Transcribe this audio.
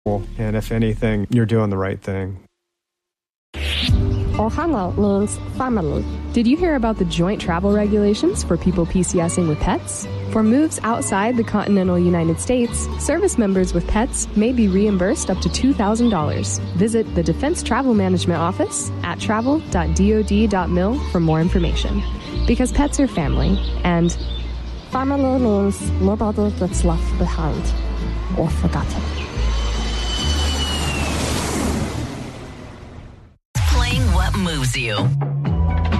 And if anything, you're doing the right thing. Ohana means family. Did you hear about the joint travel regulations for people PCSing with pets? For moves outside the continental United States, service members with pets may be reimbursed up to $2,000. Visit the Defense Travel Management Office at travel.dod.mil for more information. Because pets are family, and family means nobody gets left behind or forgotten. Playing what moves you.